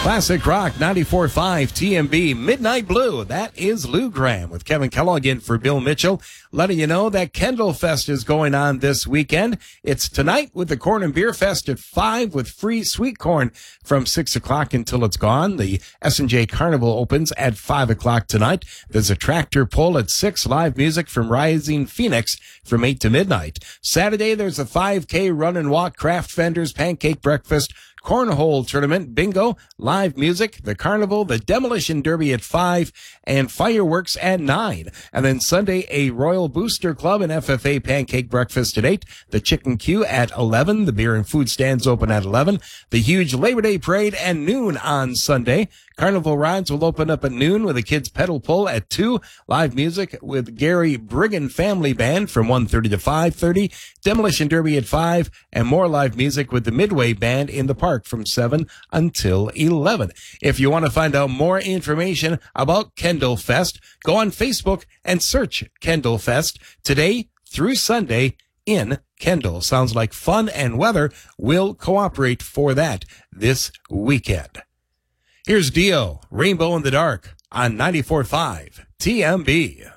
Classic Rock 94.5 TMB Midnight Blue. That is Lou Gramm with Kevin Kellogg in for Bill Mitchell, letting you know that Kendall Fest is going on this weekend. It's tonight with the Corn and Beer Fest at 5 with free sweet corn from 6 o'clock until it's gone. The S&J Carnival opens at 5 o'clock tonight. There's a tractor pull at 6, live music from Rising Phoenix from 8 to midnight. Saturday, there's a 5K run and walk, craft vendors, pancake breakfast, cornhole tournament, bingo, live music, the carnival, the demolition derby at 5, and fireworks at 9. And then Sunday, a Royal Booster Club and FFA pancake breakfast at 8, the chicken queue at 11, the beer and food stands open at 11, the huge Labor Day parade at noon on Sunday. Carnival rides will open up at noon with a kids pedal pull at 2, live music with Gary Briggan Family Band from 1:30 to 5:30, demolition derby at 5, and more live music with the Midway Band in the park from 7 until 11. If you want to find out more information about Kendall Fest, go on Facebook and search Kendall Fest today through Sunday in Kendall. Sounds like fun, and weather will cooperate for that this weekend. Here's Dio, Rainbow in the Dark on 94.5 TMB.